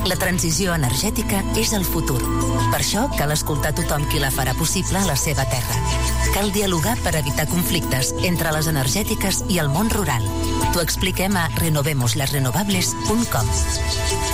La transició energètica és el futur. Per això cal escoltar tothom qui la farà possible a la seva terra. Cal dialogar per evitar conflictes entre les energètiques i el món rural. T'ho expliquem a renovemoslesrenovables.com.